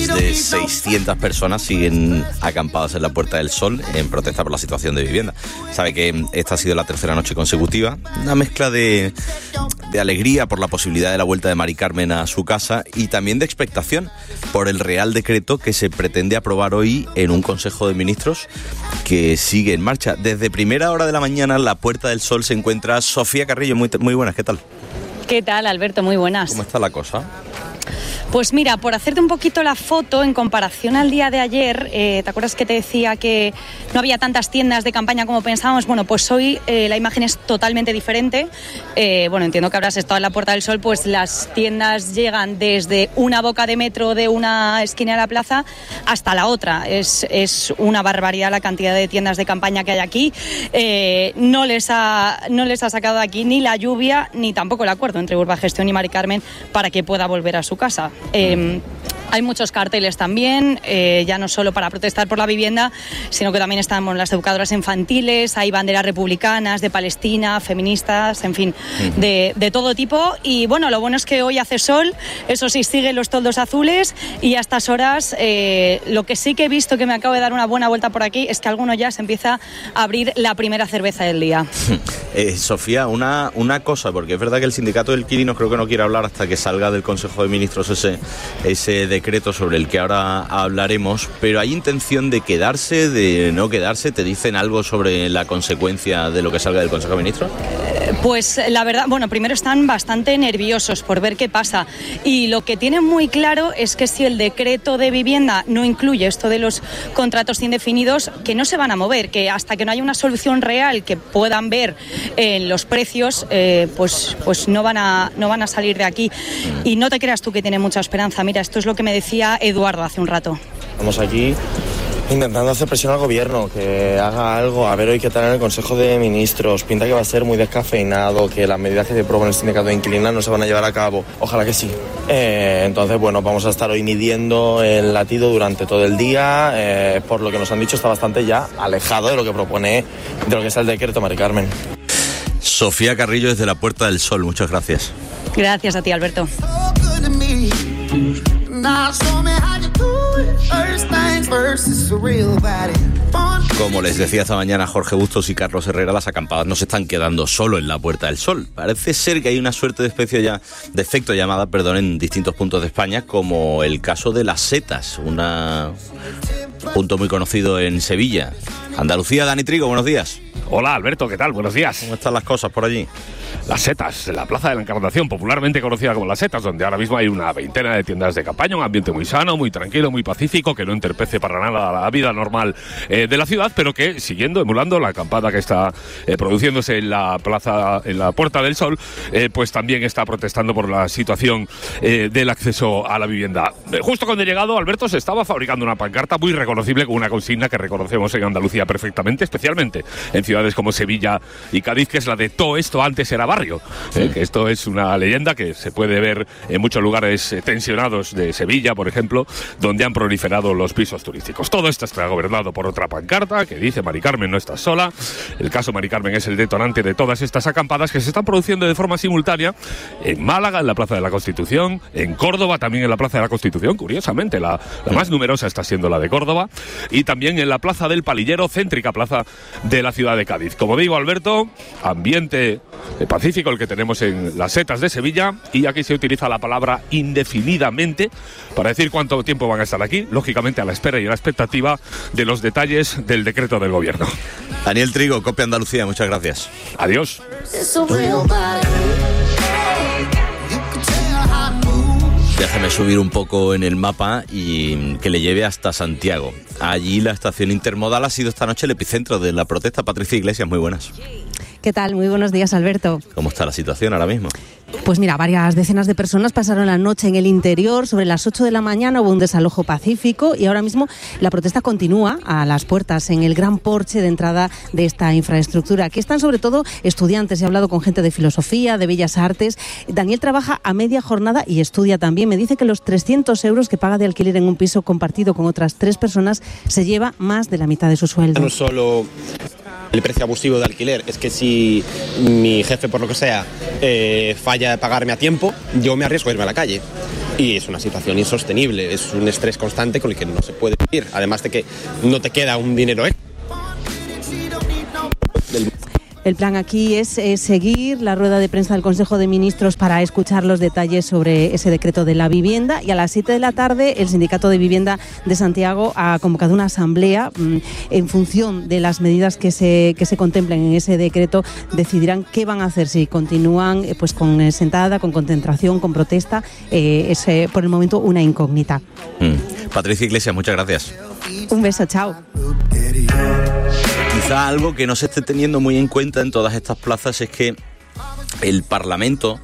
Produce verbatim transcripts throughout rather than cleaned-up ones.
Más de seiscientas personas siguen acampadas en la Puerta del Sol en protesta por la situación de vivienda. Sabe que esta ha sido la tercera noche consecutiva, una mezcla de, de alegría por la posibilidad de la vuelta de Mari Carmen a su casa y también de expectación por el Real Decreto que se pretende aprobar hoy en un Consejo de Ministros que sigue en marcha. Desde primera hora de la mañana en la Puerta del Sol se encuentra Sofía Carrillo. Muy, muy buenas, ¿qué tal? ¿Qué tal, Alberto? Muy buenas. ¿Cómo está la cosa? Pues mira, por hacerte un poquito la foto, en comparación al día de ayer, eh, ¿te acuerdas que te decía que no había tantas tiendas de campaña como pensábamos? Bueno, pues hoy eh, la imagen es totalmente diferente. Eh, bueno, entiendo que habrás estado en la Puerta del Sol, pues las tiendas llegan desde una boca de metro de una esquina de la plaza hasta la otra. Es, es una barbaridad la cantidad de tiendas de campaña que hay aquí. Eh, no les ha, no les ha sacado de aquí ni la lluvia ni tampoco el acuerdo entre Urbagestión y Mari Carmen para que pueda volver a su casa. Eh, hay muchos carteles también, eh, ya no solo para protestar por la vivienda, sino que también están bueno, las educadoras infantiles, hay banderas republicanas, de Palestina, feministas, en fin, uh-huh. de, de todo tipo. Y bueno, lo bueno es que hoy hace sol, eso sí, siguen los toldos azules y a estas horas eh, lo que sí que he visto, que me acabo de dar una buena vuelta por aquí, es que alguno ya se empieza a abrir la primera cerveza del día. Eh, Sofía, una, una cosa, porque es verdad que el sindicato de inquilinos creo que no quiere hablar hasta que salga del Consejo de Ministros ese, ese decreto sobre el que ahora hablaremos, pero hay intención de quedarse, de no quedarse. ¿Te dicen algo sobre la consecuencia de lo que salga del Consejo de Ministros? Pues la verdad, bueno, primero están bastante nerviosos por ver qué pasa y lo que tienen muy claro es que si el decreto de vivienda no incluye esto de los contratos indefinidos, que no se van a mover, que hasta que no haya una solución real que puedan ver en los precios, eh, pues, pues no van a, no van a salir de aquí. Y no te creas tú que tiene mucha esperanza. Mira, esto es lo que me decía Eduardo hace un rato. Estamos aquí intentando hacer presión al gobierno, que haga algo, a ver hoy qué tal en el Consejo de Ministros. Pinta que va a ser muy descafeinado, que las medidas que se aprueban en el sindicato de inquilinos no se van a llevar a cabo. Ojalá que sí. Eh, entonces, bueno, vamos a estar hoy midiendo el latido durante todo el día. Eh, por lo que nos han dicho, está bastante ya alejado de lo que propone, de lo que es el decreto, Mari Carmen. Sofía Carrillo desde la Puerta del Sol, muchas gracias. Gracias a ti, Alberto. Como les decía esta mañana Jorge Bustos y Carlos Herrera, las acampadas no se están quedando solo en la Puerta del Sol. Parece ser que hay una suerte de especie ya, de efecto llamada, perdón, en distintos puntos de España, como el caso de Las Setas, un punto muy conocido en Sevilla. Andalucía, Dani Trigo, buenos días. Hola Alberto, ¿qué tal? Buenos días. ¿Cómo están las cosas por allí? Las Setas, la Plaza de la Encarnación, popularmente conocida como Las Setas, donde ahora mismo hay una veintena de tiendas de campaña, un ambiente muy sano, muy tranquilo, muy pacífico, que no entorpece para nada la vida normal eh, de la ciudad, pero que, siguiendo, emulando la acampada que está eh, produciéndose en la plaza, en la Puerta del Sol, eh, pues también está protestando por la situación eh, del acceso a la vivienda. Eh, justo cuando he llegado, Alberto, se estaba fabricando una pancarta muy reconocible con una consigna que reconocemos en Andalucía perfectamente, especialmente en ciudades como Sevilla y Cádiz, que es la de todo esto antes era barrio. Eh, que esto es una leyenda que se puede ver en muchos lugares eh, tensionados de Sevilla, por ejemplo, donde han proliferado los pisos turísticos. Todo esto está gobernado por otra pancarta que dice: Mari Carmen no está sola. El caso Mari Carmen es el detonante de todas estas acampadas que se están produciendo de forma simultánea en Málaga, en la Plaza de la Constitución, en Córdoba, también en la Plaza de la Constitución, curiosamente la, la más numerosa está siendo la de Córdoba, y también en la Plaza del Palillero, céntrica plaza de la ciudad de Cádiz. Como digo, Alberto, ambiente eh, pacífico el que tenemos en Las Setas de Sevilla, y aquí se utiliza la palabra indefinidamente para decir cuánto tiempo van a estar aquí, lógicamente a la espera y a la expectativa de los detalles del decreto del gobierno. Daniel Trigo, Copia Andalucía, muchas gracias. Adiós. Déjame subir un poco en el mapa y que le lleve hasta Santiago. Allí la estación intermodal ha sido esta noche el epicentro de la protesta. Patricia Iglesias, muy buenas. ¿Qué tal? Muy buenos días, Alberto. ¿Cómo está la situación ahora mismo? Pues mira, varias decenas de personas pasaron la noche en el interior. Sobre las ocho de la mañana hubo un desalojo pacífico y ahora mismo la protesta continúa a las puertas en el gran porche de entrada de esta infraestructura. Aquí están sobre todo estudiantes. He hablado con gente de filosofía, de bellas artes. Daniel trabaja a media jornada y estudia también. Me dice que los trescientos euros que paga de alquiler en un piso compartido con otras tres personas se lleva más de la mitad de su sueldo. No solo el precio abusivo de alquiler, es que si mi jefe, por lo que sea, eh, falla de pagarme a tiempo, yo me arriesgo a irme a la calle. y es una situación insostenible, es un estrés constante con el que no se puede vivir, además de que no te queda un dinero extra. Del... El plan aquí es, es seguir la rueda de prensa del Consejo de Ministros para escuchar los detalles sobre ese decreto de la vivienda, y a las siete de la tarde el Sindicato de Vivienda de Santiago ha convocado una asamblea. Mmm, en función de las medidas que se, que se contemplen en ese decreto decidirán qué van a hacer, si continúan eh, pues con eh, sentada, con concentración, con protesta. Eh, es eh, por el momento una incógnita. Mm. Patricia Iglesias, muchas gracias. Un beso, chao. Quizá algo que no se esté teniendo muy en cuenta en todas estas plazas es que el Parlamento,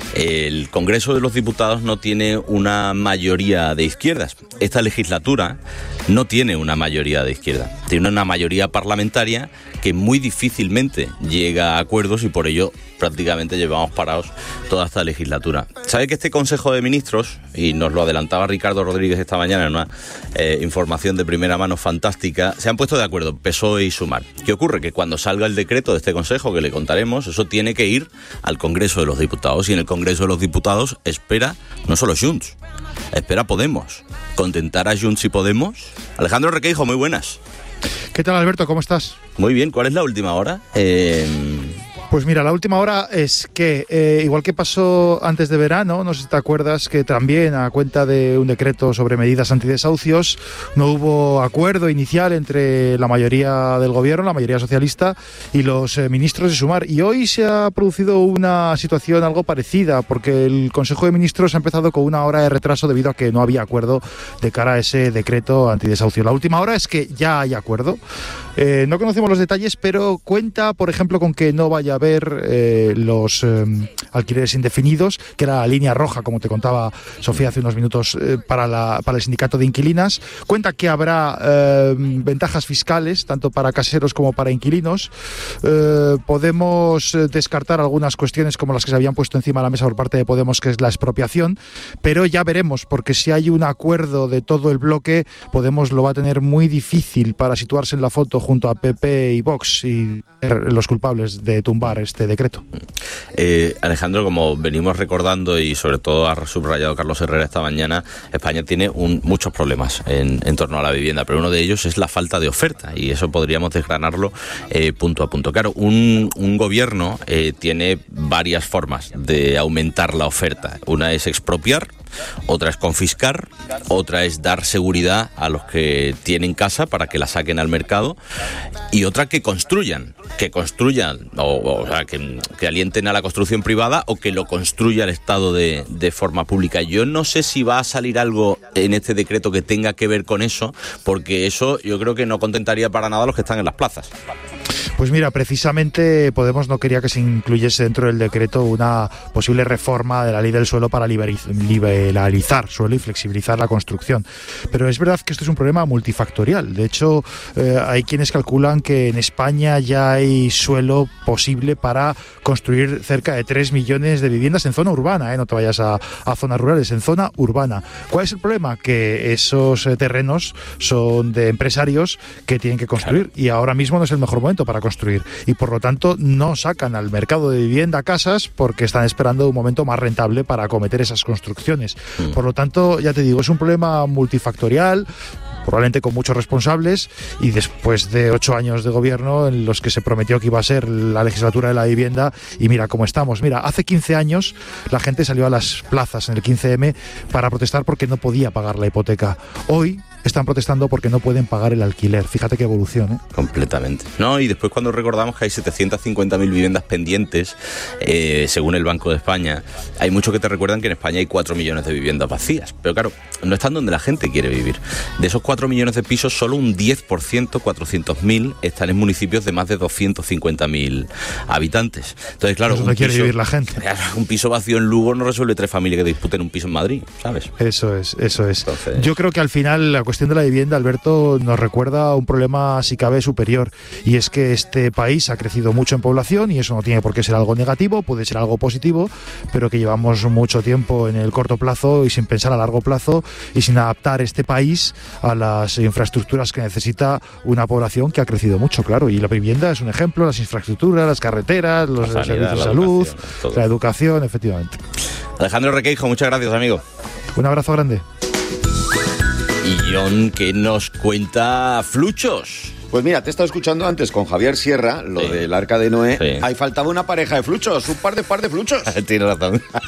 el Congreso de los Diputados, no tiene una mayoría de izquierdas. Esta legislatura no tiene una mayoría de izquierda. Tiene una mayoría parlamentaria que muy difícilmente llega a acuerdos y por ello prácticamente llevamos parados toda esta legislatura. ¿Sabe que este Consejo de Ministros, y nos lo adelantaba Ricardo Rodríguez esta mañana en una eh, información de primera mano fantástica, se han puesto de acuerdo P S O E y Sumar? ¿Qué ocurre? Que cuando salga el decreto de este Consejo, que le contaremos, eso tiene que ir al Congreso de los Diputados, y en el Congreso de los Diputados espera no solo Junts, espera Podemos. ¿Contentar a Junts y Podemos? Alejandro Requeijo, muy buenas. ¿Qué tal, Alberto? ¿Cómo estás? Muy bien, ¿cuál es la última hora? Eh... Pues mira, la última hora es que, eh, igual que pasó antes de verano, no sé si te acuerdas que también a cuenta de un decreto sobre medidas antidesahucios no hubo acuerdo inicial entre la mayoría del gobierno, la mayoría socialista y los eh, ministros de Sumar. Y hoy se ha producido una situación algo parecida, porque el Consejo de Ministros ha empezado con una hora de retraso debido a que no había acuerdo de cara a ese decreto antidesahucio. La última hora es que ya hay acuerdo. Eh, no conocemos los detalles, pero cuenta, por ejemplo, con que no vaya a haber eh, los eh, alquileres indefinidos, que era la línea roja, como te contaba Sofía hace unos minutos, eh, para, la, para el sindicato de inquilinas. Cuenta que habrá eh, ventajas fiscales, tanto para caseros como para inquilinos. Eh, podemos descartar algunas cuestiones como las que se habían puesto encima de la mesa por parte de Podemos, que es la expropiación, pero ya veremos, porque si hay un acuerdo de todo el bloque, Podemos lo va a tener muy difícil para situarse en la foto junto a P P y Vox y los culpables de tumbar este decreto. Eh, Alejandro, como venimos recordando y sobre todo ha subrayado Carlos Herrera esta mañana, España tiene un, muchos problemas en, en torno a la vivienda, pero uno de ellos es la falta de oferta, y eso podríamos desgranarlo eh, punto a punto. Claro, un, un gobierno eh, tiene varias formas de aumentar la oferta. Una es expropiar, otra es confiscar, otra es dar seguridad a los que tienen casa para que la saquen al mercado, y otra que construyan, que construyan, o, o sea, que, que alienten a la construcción privada o que lo construya el Estado de, de forma pública. Yo no sé si va a salir algo en este decreto que tenga que ver con eso, porque eso yo creo que no contentaría para nada a los que están en las plazas. Pues mira, precisamente Podemos no quería que se incluyese dentro del decreto una posible reforma de la ley del suelo para liberalizar suelo y flexibilizar la construcción. Pero es verdad que esto es un problema multifactorial. De hecho, eh, hay quienes calculan que en España ya hay suelo posible para construir cerca de tres millones de viviendas en zona urbana, ¿eh? No te vayas a, a zonas rurales, en zona urbana. ¿Cuál es el problema? Que esos eh, terrenos son de empresarios que tienen que construir, y ahora mismo no es el mejor momento para construir, y por lo tanto no sacan al mercado de vivienda casas porque están esperando un momento más rentable para acometer esas construcciones. Mm. Por lo tanto, ya te digo, es un problema multifactorial, probablemente con muchos responsables, y después de ocho años de gobierno en los que se prometió que iba a ser la legislatura de la vivienda, y mira cómo estamos. Mira, hace quince años la gente salió a las plazas en el quince eme para protestar porque no podía pagar la hipoteca. Hoy están protestando porque no pueden pagar el alquiler. Fíjate qué evolución, ¿eh? Completamente. No, y después cuando recordamos que hay setecientas cincuenta mil viviendas pendientes, eh, según el Banco de España, hay muchos que te recuerdan que en España hay cuatro millones de viviendas vacías. Pero claro, no están donde la gente quiere vivir. De esos cuatro millones de pisos, solo un diez por ciento, cuatrocientos mil, están en municipios de más de doscientos cincuenta mil habitantes. Entonces, claro, es donde quiere vivir la gente. Un piso vacío en Lugo no resuelve tres familias que disputen un piso en Madrid, ¿sabes? Eso es, eso es. Entonces, yo creo que al final la cuestión de la vivienda, Alberto, nos recuerda un problema, si cabe, superior, y es que este país ha crecido mucho en población, y eso no tiene por qué ser algo negativo, puede ser algo positivo, pero que llevamos mucho tiempo en el corto plazo y sin pensar a largo plazo y sin adaptar este país a las infraestructuras que necesita una población que ha crecido mucho, claro, y la vivienda es un ejemplo, las infraestructuras, las carreteras, los sanidad, servicios de salud, educación, la educación, efectivamente. Alejandro Requeijo, muchas gracias, amigo. Un abrazo grande. Y John, ¿qué nos cuenta Fluchos? Pues mira, te he estado escuchando antes con Javier Sierra, lo sí. del Arca de Noé. Sí. Ahí faltaba una pareja de fluchos, un par de par de fluchos. Tienes razón.